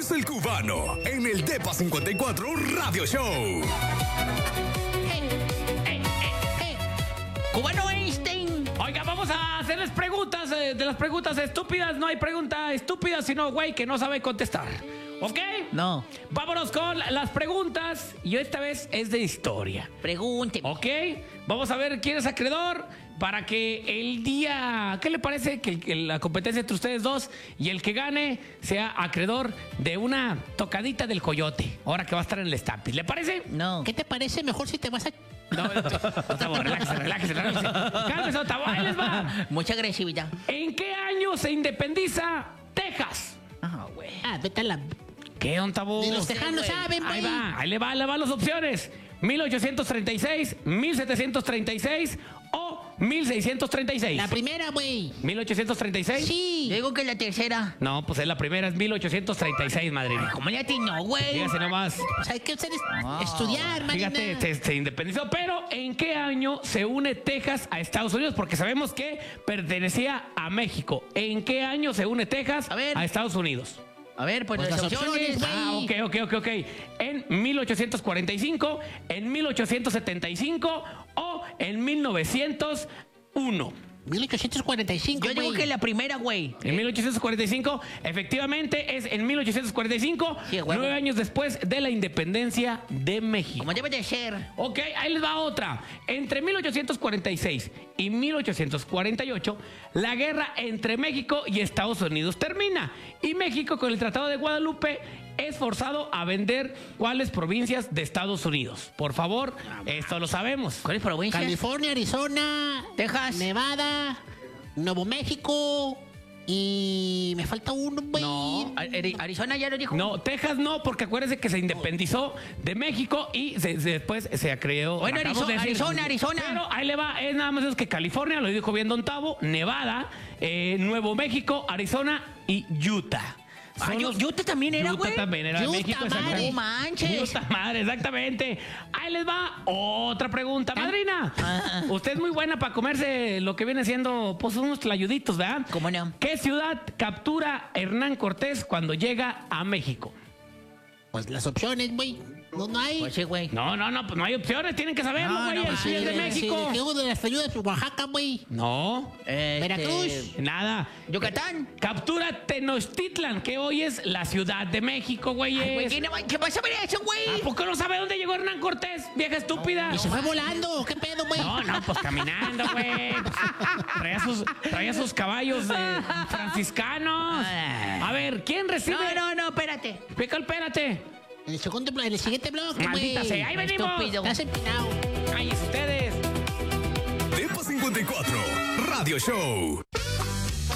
es el cubano en el Depa 54 Radio Show. Cubano Einstein. Oiga, vamos a hacerles preguntas. De las preguntas estúpidas, no hay pregunta estúpida, sino güey que no sabe contestar. ¿Ok? No. Vámonos con las preguntas. Y esta vez es de historia. Pregúnteme. ¿Ok? Vamos a ver quién es acreedor para que el día... ¿Qué le parece que la competencia entre ustedes dos y el que gane sea acreedor de una tocadita del coyote? Ahora que va a estar en el Stampis. ¿Le parece? No. ¿Qué te parece mejor si te vas a... No, Otavo, relájese. Cálmese, Otavo, ahí les va. Mucha agresividad. ¿En qué año se independiza Texas? Ah, güey. vete a la... ¿Qué, Otavo? Ni los tejanos güey. saben, Ahí güey. va, ahí le van las opciones. 1836, 1736 o 1636. La primera, güey. 1836. Sí. Yo digo que la tercera. No, pues es la primera, es 1836, madrina. ¿Cómo le atinó, güey? Fíjese nomás. Pues hay que hacer estudiar, Marina. Fíjate, se independizó. Pero, ¿en qué año se une Texas a Estados Unidos? Porque sabemos que pertenecía a México. ¿En qué año se une Texas A ver. a Estados Unidos? A ver, pues, Pues las las opciones. opciones, güey. Ok. En 1845, en 1875 o en 1901. 1845, Yo digo güey. que la primera, güey. En 1845, efectivamente es en 1845, Sí, huevo. 9 años después de la independencia de México. Como debe de ser. Ok, ahí les va otra. Entre 1846 y 1848, la guerra entre México y Estados Unidos termina. Y México, con el Tratado de Guadalupe, es forzado a vender cuáles provincias de Estados Unidos. Por favor, esto lo sabemos. ¿Cuál es provincia? California, Arizona, Texas. Nevada, Nuevo México y me falta uno, güey. No. Arizona ya lo dijo. No, Texas no, porque acuérdense que se independizó de México y después se creó. Bueno, acabamos de decir. Arizona. Pero ahí le va, es nada más eso que California, lo dijo bien Don Tavo, Nevada, Nuevo México, Arizona y Utah. Ah, Son los- Utah también era, Utah güey. también era de Utah, México, madre. exactamente. No manches. Utah, madre, exactamente. Ahí les va otra pregunta, madrina. Usted es muy buena para comerse lo que viene siendo, pues, unos tlayuditos, ¿verdad? ¿Cómo no? ¿Qué ciudad captura Hernán Cortés cuando llega a México? Pues las opciones, güey. No hay. Pues sí, güey. No, pues no hay opciones, tienen que saberlo, No, güey. no, El sí, es de México. Que uno de las ayudas de Oaxaca, güey. No, Veracruz. nada. Yucatán. Captura Tenochtitlan, que hoy es la Ciudad de México, güey. Ay, güey, ¿qué vas a ver eso, güey? ¿A poco no sabe dónde llegó Hernán Cortés, vieja estúpida? Y se fue volando. ¿Qué pedo, güey? No, pues caminando, güey. Traía sus caballos franciscanos. A ver, ¿quién recibe? No, espérate. Espérate. En el siguiente bloque, güey. Maldita sea, ahí venimos. Estúpido. Estás empinado. Ay, ustedes. Depa 54 Radio Show.